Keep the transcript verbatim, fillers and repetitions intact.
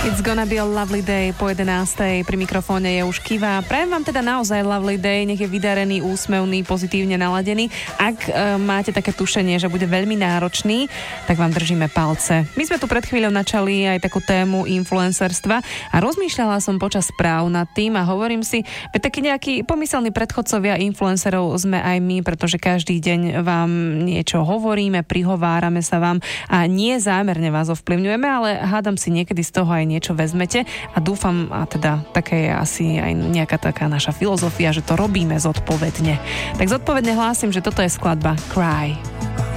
It's gonna be a lovely day po jedenástej. Pri mikrofóne je už Kiva. Prajem vám teda naozaj lovely day, nech je vydarený, úsmevný, pozitívne naladený. Ak e, máte také tušenie, že bude veľmi náročný, tak vám držíme palce. My sme tu pred chvíľou načali aj takú tému influencerstva a rozmýšľala som počas správ nad tým a hovorím si, veď takí nejakí pomyselní predchodcovia influencerov sme aj my, pretože každý deň vám niečo hovoríme, prihovárame sa vám a nie zámerne vás ovplyvňujeme, ale hádam si niekedy z toho aj niečo vezmete a dúfam, a teda také je asi aj nejaká taká naša filozofia, že to robíme zodpovedne. Tak zodpovedne hlásim, že toto je skladba Cry.